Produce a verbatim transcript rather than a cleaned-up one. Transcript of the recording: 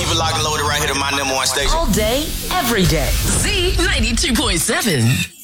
Keep it locked and loaded right here to my number one station. All day, every day. Z ninety-two point seven.